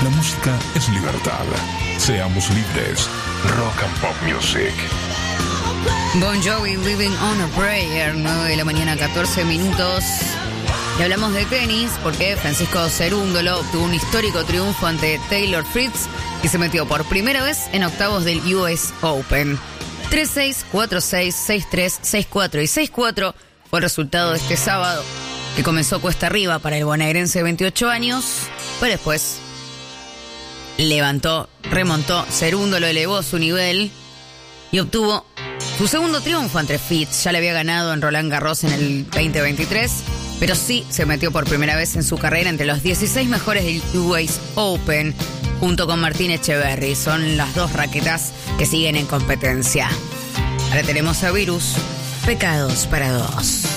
La música es libertad. Seamos libres. Rock and Pop Music. Bon Jovi, Living on a Prayer, 9 de la mañana, 14 minutos. Y hablamos de tenis porque Francisco Cerúndolo obtuvo un histórico triunfo ante Taylor Fritz y se metió por primera vez en octavos del US Open. 3-6, 4-6, 6-3, 6-4 y 6-4 fue el resultado de este sábado, que comenzó cuesta arriba para el bonaerense de 28 años, pero después levantó, remontó, Cerúndolo elevó su nivel y obtuvo su segundo triunfo ante Fitz. Ya le había ganado en Roland Garros en el 2023, pero sí se metió por primera vez en su carrera entre los 16 mejores del US Open, junto con Martín Echeverry. Son las dos raquetas que siguen en competencia. Ahora tenemos a Virus, Pecados para Dos.